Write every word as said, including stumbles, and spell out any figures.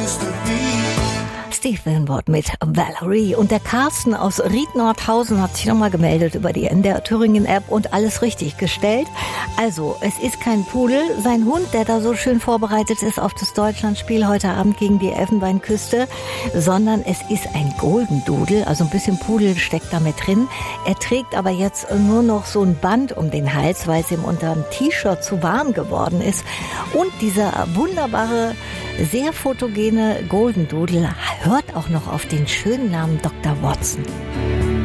Steve Winwood mit Valerie. Und der Carsten aus Ried-Nordhausen hat sich nochmal gemeldet über die N D R Thüringen-App und alles richtig gestellt. Also, es ist kein Pudel. Sein Hund, der da so schön vorbereitet ist auf das Deutschlandspiel heute Abend gegen die Elfenbeinküste, sondern es ist ein Golden Doodle, also ein bisschen Pudel steckt da mit drin. Er trägt aber jetzt nur noch so ein Band um den Hals, weil es ihm unter dem T-Shirt zu warm geworden ist. Und dieser wunderbare, sehr fotogene Golden Doodle hört auch noch auf den schönen Namen Doktor Watson.